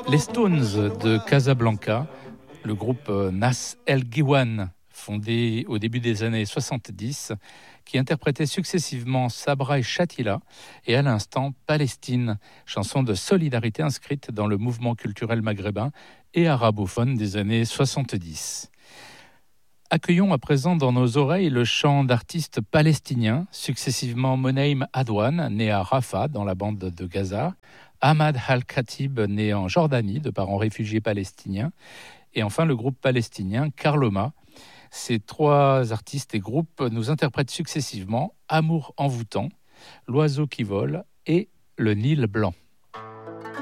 Les Stones de Casablanca, le groupe Nas El Ghiwane, fondé au début des années 70, qui interprétait successivement Sabra et Shatila, et à l'instant Palestine, chanson de solidarité inscrite dans le mouvement culturel maghrébin et arabophone des années 70. Accueillons à présent dans nos oreilles le chant d'artistes palestiniens, successivement Monaim Adwan, né à Rafah, dans la bande de Gaza, Ahmad Al-Khatib, né en Jordanie, de parents réfugiés palestiniens, et enfin le groupe palestinien Karloma. Ces trois artistes et groupes nous interprètent successivement Amour envoûtant, L'oiseau qui vole et Le Nil blanc.